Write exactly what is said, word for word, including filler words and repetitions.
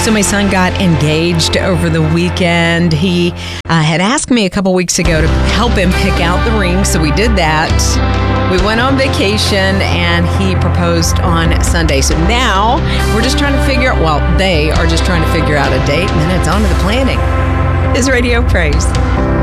So my son got engaged over the weekend. He uh, had asked me a couple weeks ago to help him pick out the ring, so we did that. We went on vacation, and he proposed on Sunday. So now we're just trying to figure out, well, they are just trying to figure out a date, and then it's on to the planning. His Radio Praise.